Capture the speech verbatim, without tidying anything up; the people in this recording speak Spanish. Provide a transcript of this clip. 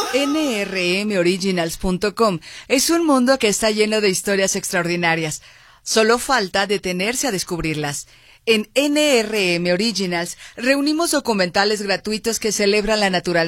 N R M originals punto com es un mundo que está lleno de historias extraordinarias. Solo falta detenerse a descubrirlas. En N R M Originals reunimos documentales gratuitos que celebran la naturaleza